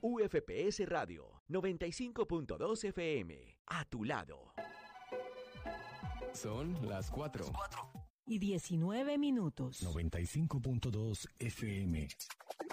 UFPS Radio 95.2 FM. A tu lado. Son las 4:19 y 19 minutos. 95.2 FM.